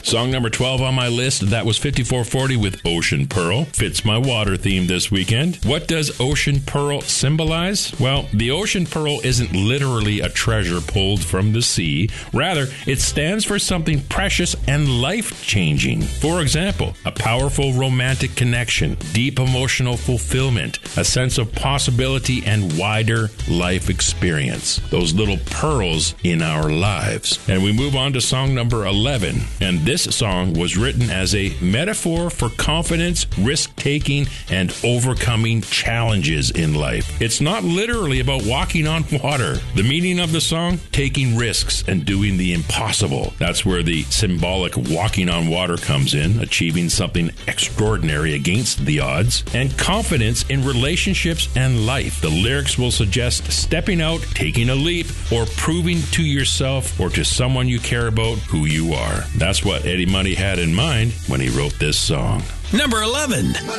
Song number 12 on my list, that was 5440 with Ocean Pearl. Fits my water theme this weekend. What does Ocean Pearl symbolize? Well, the Ocean Pearl isn't literally a treasure pulled from the sea. Rather, it stands for something precious and life-changing. For example, a powerful romantic connection, deep emotional fulfillment, a sense of possibility and wider life experience. Those little pearls in our lives. And we move on to song number 11. And this song was written as a metaphor for confidence, risk-taking, and overcoming challenges in life. It's not literally about walking on water. The meaning of the song? Taking risks and doing the impossible. That's where the symbolic walking on water comes in, achieving something extraordinary against the odds, and confidence in relationships and life. The lyrics will suggest stepping out, taking a leap, or proving to yourself or to someone you care about who you are. That's what Eddie Money had in mind when he wrote this song. Number 11.